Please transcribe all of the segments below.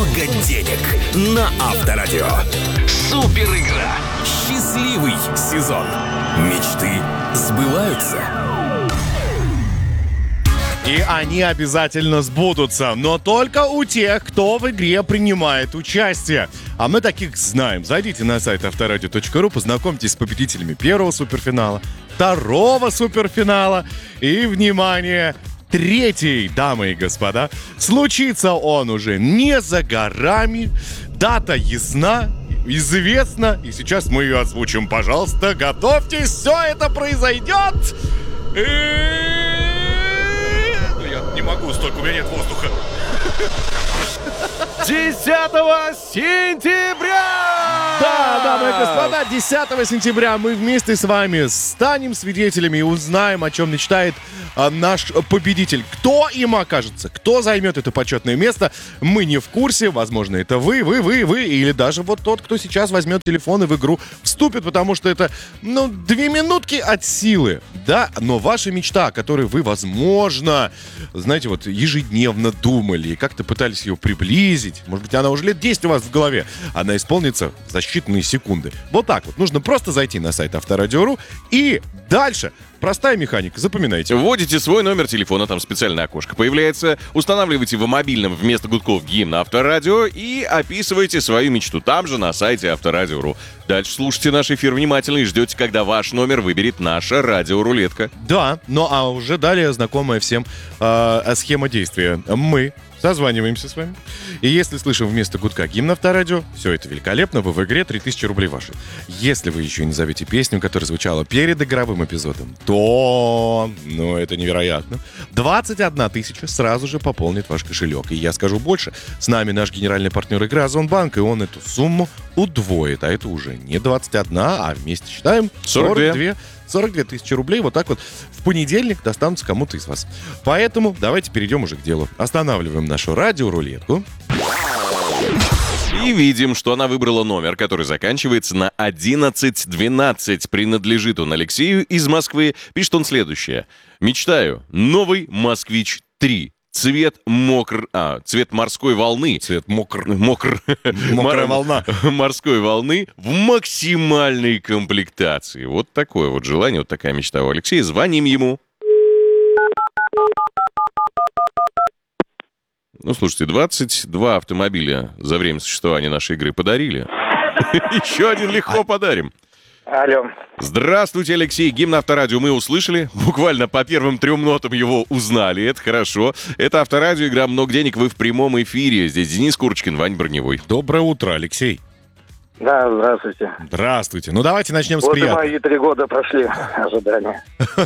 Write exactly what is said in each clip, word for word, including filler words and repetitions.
много денег на Авторадио. Супер игра. Счастливый сезон. Мечты сбываются. И они обязательно сбудутся, но только у тех, кто в игре принимает участие. А мы таких знаем. Зайдите на сайт авторадио точка ру, познакомьтесь с победителями первого суперфинала, второго суперфинала и, внимание, третий, дамы и господа. Случится он уже не за горами, дата ясна, известна, и сейчас мы ее озвучим. Пожалуйста, готовьтесь, все это произойдет. И... Я не могу, столько у меня нет воздуха. десятого сентября! Да, дамы и господа, десятого сентября мы вместе с вами станем свидетелями и узнаем, о чем мечтает а, наш победитель. Кто им окажется, кто займет это почетное место, мы не в курсе. Возможно, это вы, вы, вы, вы, или даже вот тот, кто сейчас возьмет телефон и в игру вступит, потому что это, ну, две минутки от силы. Да, но ваша мечта, о которой вы, возможно, знаете, вот ежедневно думали и как-то пытались ее приблизить, может быть, она уже лет десять у вас в голове, она исполнится за считанные секунды. Вот так вот. Нужно просто зайти на сайт Авторадио точка ру и дальше. Простая механика, запоминайте. Вводите свой номер телефона, там специальное окошко появляется. Устанавливайте в мобильном вместо гудков гимн Авторадио и описывайте свою мечту там же на сайте Авторадио точка ру. Дальше слушайте наш эфир внимательно и ждете, когда ваш номер выберет наша радиорулетка. Да, ну а уже далее знакомая всем э, схема действия. Мы созваниваемся с вами. И если слышим вместо гудка гимн Авторадио, все это великолепно, вы в игре, три тысячи рублей ваши. Если вы еще не назовете песню, которая звучала перед игровым эпизодом, то, ну, это невероятно. двадцать одна тысяча сразу же пополнит ваш кошелек. И я скажу больше, с нами наш генеральный партнер игры Озонбанк, и он эту сумму удвоит. А это уже не двадцать одна, а вместе считаем сорок две. сорок две тысячи рублей вот так вот в понедельник достанутся кому-то из вас. Поэтому давайте перейдем уже к делу. Останавливаем нашу радиорулетку. И видим, что она выбрала номер, который заканчивается на одиннадцать двенадцать. Принадлежит он Алексею из Москвы. Пишет он следующее. Мечтаю. Новый Москвич три. Цвет мокр... А, цвет морской волны. Цвет мокр. Мокр. Мокрая волна. Морской волны в максимальной комплектации. Вот такое вот желание, вот такая мечта у Алексея. Звоним ему. Ну, слушайте, двадцать два автомобиля за время существования нашей игры подарили. Еще один легко подарим. Алло. Здравствуйте, Алексей. Гимн Авторадио мы услышали. Буквально по первым трем нотам его узнали. Это хорошо. Это Авторадио, игра «Много денег». Вы в прямом эфире. Здесь Денис Курочкин, Вань Броневой. Доброе утро, Алексей. Да, здравствуйте. Здравствуйте. Ну, давайте начнем вот с приятного. Вот и мои три года прошли ожидания.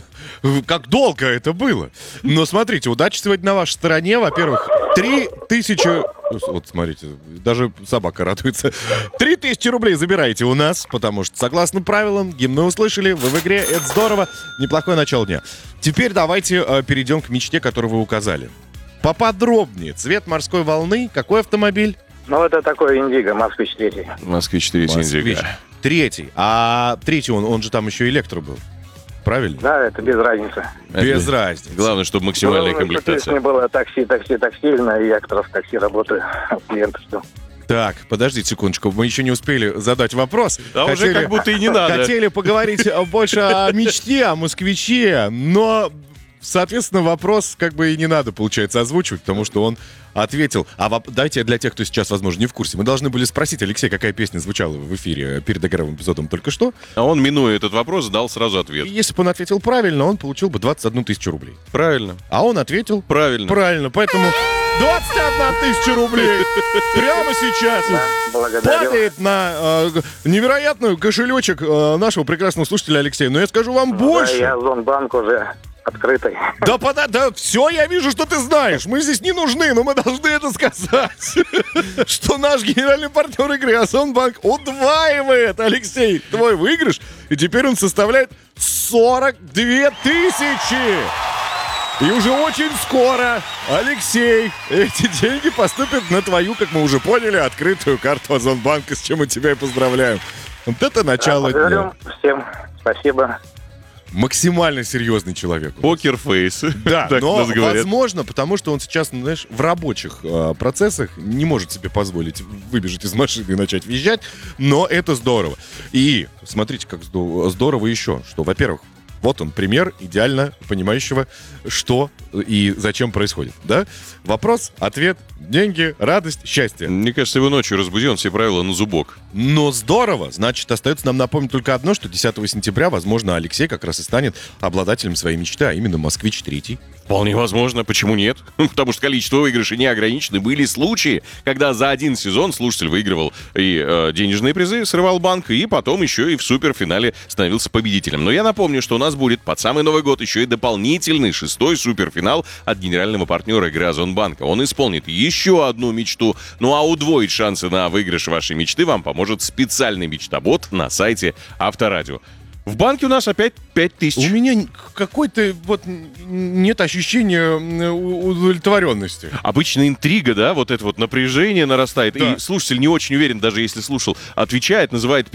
Как долго это было. Но смотрите, удача сегодня на вашей стороне. Во-первых, три тысячи... Вот, смотрите, даже собака радуется. Три тысячи рублей забираете у нас, потому что, согласно правилам, гимн мы услышали, вы в игре, это здорово. Неплохое начало дня. Теперь давайте э, перейдем к мечте, которую вы указали. Поподробнее. Цвет морской волны. Какой автомобиль? Ну, это такой Индиго, Москвич третий. Москвич третий Индиго. Третий. А третий, он, он же там еще электро был. Правильно? Да, это без разницы. Без это разницы. Главное, чтобы максимальная Главное, комплектация. Не было такси, такси, таксильно, и я как раз в такси работаю, клиента жду. Так, подождите секундочку, мы еще не успели задать вопрос. А хотели, уже как будто и не надо. Хотели поговорить больше о мечте, о москвиче, но, соответственно, вопрос как бы и не надо, получается, озвучивать, потому что он ответил. А воп... дайте для тех, кто сейчас, возможно, не в курсе. Мы должны были спросить, Алексей, какая песня звучала в эфире перед игровым эпизодом только что. А он, минуя этот вопрос, дал сразу ответ. И если бы он ответил правильно, он получил бы двадцать одну тысячу рублей. Правильно. А он ответил правильно. Правильно, поэтому двадцать одна тысяча рублей прямо сейчас да, падает на э, невероятный кошелечек э, нашего прекрасного слушателя Алексея. Но я скажу вам ну, больше. Да, я Озонбанк уже открытый. Да, пода, да, все, я вижу, что ты знаешь. Мы здесь не нужны, но мы должны это сказать. Что наш генеральный партнер игры Озонбанк удваивает, Алексей, твой выигрыш. И теперь он составляет сорок две тысячи. И уже очень скоро, Алексей, эти деньги поступят на твою, как мы уже поняли, открытую карту Озонбанка, с чем мы тебя и поздравляем. Вот это начало да, дня. Всем спасибо. максимально серьезный человек. Покерфейс. Да, так но нас говорят. возможно, потому что он сейчас, ну, знаешь, в рабочих э, процессах не может себе позволить выбежать из машины и начать визжать, но это здорово. И смотрите, как здо- здорово еще, что, во-первых, вот он, пример идеально понимающего, что и зачем происходит, да? Вопрос, ответ, деньги, радость, счастье. Мне кажется, его ночью разбуди, он все правила на зубок. Но здорово! Значит, остается нам напомнить только одно, что десятого сентября, возможно, Алексей как раз и станет обладателем своей мечты, а именно «Москвич три». Вполне возможно, почему нет? Потому что количество выигрышей не ограничено. Были случаи, когда за один сезон слушатель выигрывал и э, денежные призы, срывал банк, и потом еще и в суперфинале становился победителем. Но я напомню, что у нас будет под самый Новый год еще и дополнительный шестой суперфинал от генерального партнера игры Озонбанка. Он исполнит еще одну мечту. Ну а удвоить шансы на выигрыш вашей мечты вам поможет специальный мечтобот на сайте Авторадио. В банке у нас опять пять тысяч. У меня какой-то вот нет ощущения удовлетворенности. Обычно интрига, да, вот это вот напряжение нарастает. Да. И слушатель не очень уверен, даже если слушал, отвечает, называет